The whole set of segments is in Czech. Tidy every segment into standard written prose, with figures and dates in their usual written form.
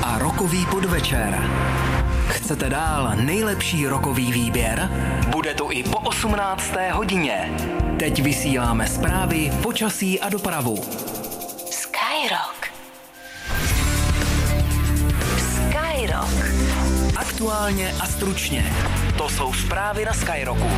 a rockový podvečer. Chcete dál nejlepší rockový výběr? Bude to i po 18. hodině. Teď vysíláme zprávy, počasí a dopravu. Skyrock. Skyrock. Aktuálně a stručně. To jsou zprávy na Skyrocku.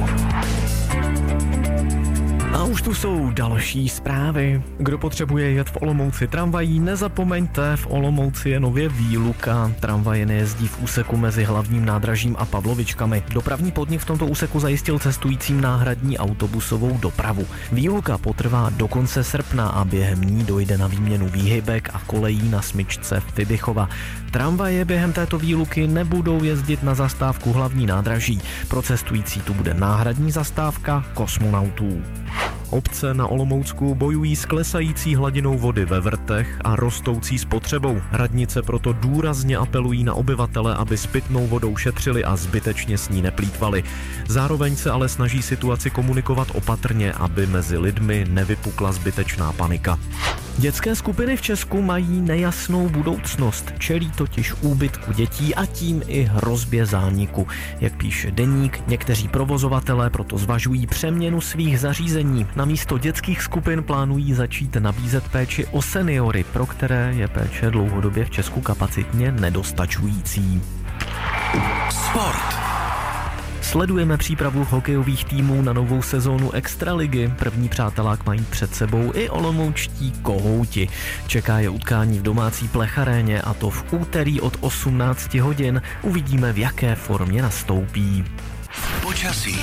A už tu jsou další zprávy. Kdo potřebuje jet v Olomouci tramvají, nezapomeňte, v Olomouci je nově výluka. Tramvaje nejezdí v úseku mezi hlavním nádražím a Pavlovičkami. Dopravní podnik v tomto úseku zajistil cestujícím náhradní autobusovou dopravu. Výluka potrvá do konce srpna a během ní dojde na výměnu výhybek a kolejí na smyčce Fibichova. Tramvaje během této výluky nebudou jezdit na zastávku hlavní nádraží. Pro cestující tu bude náhradní zastávka kosmonautů. Obce na Olomoucku bojují s klesající hladinou vody ve vrtech a rostoucí spotřebou. Radnice proto důrazně apelují na obyvatele, aby s pitnou vodou šetřili a zbytečně s ní neplýtvali. Zároveň se ale snaží situaci komunikovat opatrně, aby mezi lidmi nevypukla zbytečná panika. Dětské skupiny v Česku mají nejasnou budoucnost, čelí totiž úbytku dětí a tím i hrozbě zániku. Jak píše Deník, někteří provozovatelé proto zvažují přeměnu svých zařízení. Namísto dětských skupin plánují začít nabízet péči o seniory, pro které je péče dlouhodobě v Česku kapacitně nedostačující. Sport. Sledujeme přípravu hokejových týmů na novou sezónu Extraligy. První přátelák mají před sebou i olomoučtí Kohouti. Čeká je utkání v domácí Plecharéně a to v úterý od 18 hodin. Uvidíme, v jaké formě nastoupí. Počasí.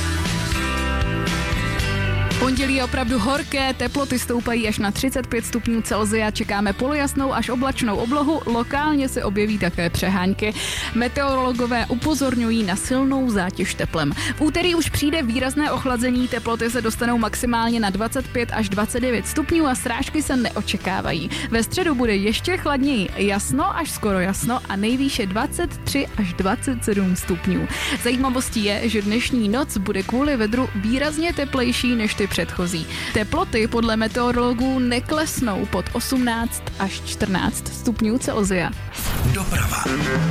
Pondělí je opravdu horké, teploty stoupají až na 35 stupňů Celsia, čekáme polojasnou až oblačnou oblohu, lokálně se objeví také přehánky. Meteorologové upozorňují na silnou zátěž teplem. V úterý už přijde výrazné ochlazení, teploty se dostanou maximálně na 25 až 29 stupňů a srážky se neočekávají. Ve středu bude ještě chladněji, jasno až skoro jasno a nejvýše 23 až 27 stupňů. Zajímavostí je, že dnešní noc bude kvůli vedru výrazně teplejší než ty předchozí. Teploty podle meteorologů neklesnou pod 18 až 14 stupňů Celsia. Doprava.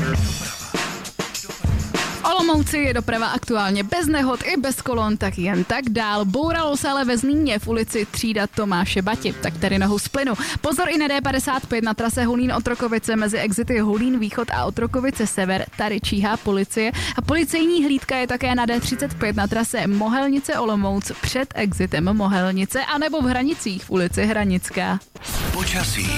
Olomouci je doprava aktuálně bez nehod i bez kolon, tak jen tak dál. Bouralo se ale ve Zlíně v ulici Třída Tomáše Bati, tak tady nohu z plynu. Pozor i na D55 na trase Hulín-Otrokovice mezi exity Hulín Východ a Otrokovice Sever, tady číhá policie. A policejní hlídka je také na D35 na trase Mohelnice Olomouc před exitem Mohelnice anebo v Hranicích v ulici Hranická. Počasí.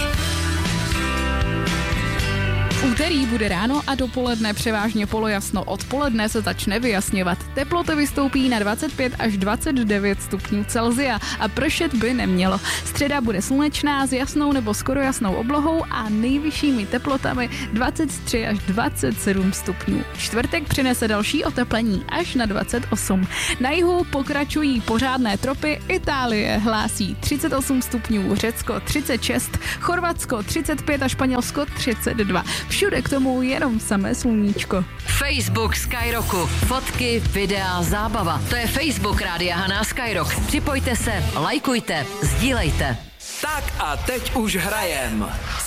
V úterý bude ráno a dopoledne převážně polojasno. Odpoledne se začne vyjasňovat. Teploty vystoupí na 25 až 29 stupňů Celsia a pršet by nemělo. Středa bude slunečná s jasnou nebo skoro jasnou oblohou a nejvyššími teplotami 23 až 27 stupňů. Čtvrtek přinese další oteplení až na 28. Na jihu pokračují pořádné tropy, Itálie hlásí 38 stupňů, Řecko 36, Chorvatsko 35 a Španělsko 32. Všude k tomu jenom samé sluníčko. Facebook Skyrocku. Fotky, videa, zábava. To je Facebook Rádia Hana Skyrock. Připojte se, lajkujte, sdílejte. Tak a teď už hrajem.